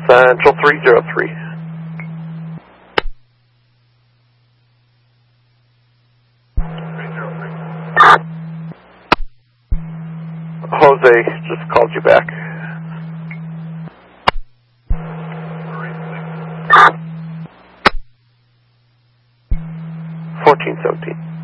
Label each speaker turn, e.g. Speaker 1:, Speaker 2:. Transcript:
Speaker 1: Central 303. Jose just called you back. 1417.